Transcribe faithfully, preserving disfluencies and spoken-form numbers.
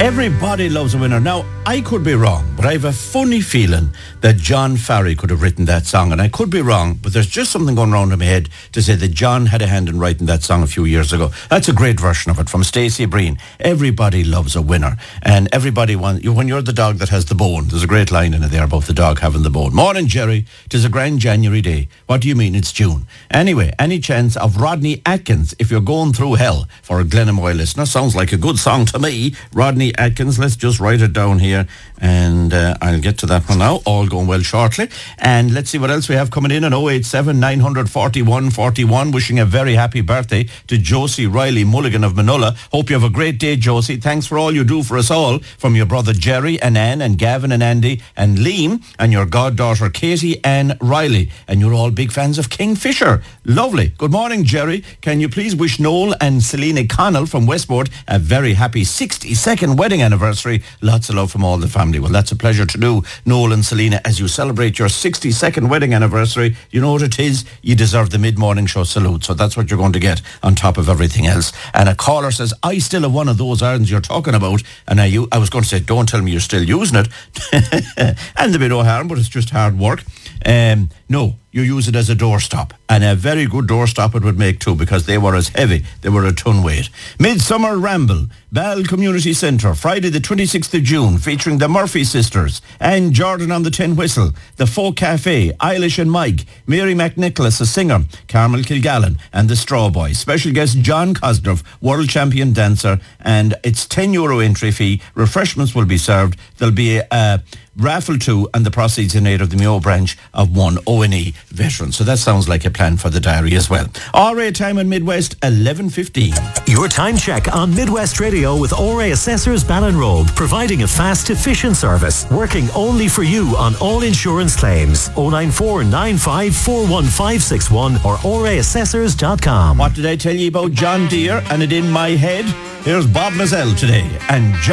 Everybody loves a winner. Now, I could be wrong, but I have a funny feeling that John Farry could have written that song. And I could be wrong, but there's just something going around in my head to say that John had a hand in writing that song a few years ago. That's a great version of it from Stacey Breen. Everybody loves a winner. And everybody wants, when you're the dog that has the bone, there's a great line in it there about the dog having the bone. Morning, Jerry. 'Tis a grand January day. What do you mean it's June? Anyway, any chance of Rodney Atkins, If You're Going Through Hell, for a Glenamoy listener? Sounds like a good song to me. Rodney Atkins, let's just write it down here, and uh, I'll get to that one now. All going well shortly. And let's see what else we have coming in on oh eight seven, nine four one, four one. Wishing a very happy birthday to Josie Riley Mulligan of Manola. Hope you have a great day, Josie. Thanks for all you do for us all, from your brother Jerry and Anne and Gavin and Andy and Liam and your goddaughter Katie Ann Riley. And you're all big fans of Kingfisher. Lovely. Good morning, Jerry. Can you please wish Noel and Selena Connell from Westport a very happy sixty-second wedding anniversary? Lots of love from all the family. Well, that's a pleasure to do, Noel and Selena, as you celebrate your sixty-second wedding anniversary. You know what it is? You deserve the mid-morning show salute. So that's what you're going to get on top of everything else. And a caller says, I still have one of those irons you're talking about. And I, u- I was going to say, don't tell me you're still using it. And there'll be no harm, but it's just hard work. Um, no, you use it as a doorstop. And a very good doorstop it would make too, because they were as heavy. They were a ton weight. Midsummer Ramble, Ball Community Centre, Friday the twenty-sixth of June, featuring the Murphy Sisters and Jordan on the Tin Whistle, the Folk Cafe, Eilish and Mike, Mary McNicholas, a singer, Carmel Kilgallen and the Straw Boys. Special guest John Cosgrove, world champion dancer, and it's ten euro entry fee. Refreshments will be served. There'll be a... Uh, raffle two, and the proceeds in aid of the Mayo branch of one O N E veteran. So that sounds like a plan for the diary as well. R A time on Midwest, eleven fifteen. Your time check on Midwest Radio with O R A Assessors Ballinrobe, providing a fast, efficient service, working only for you on all insurance claims. oh nine four, nine five, four one five six one or O R A assessors dot com. What did I tell you about John Deere and it in my head? Here's Bob Mazzell today, and John